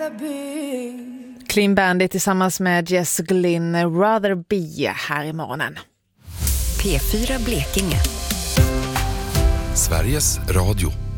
Clean Bandit tillsammans med Jess Glynn, Rather Be här i morgonen. P4 Blekinge. Sveriges Radio.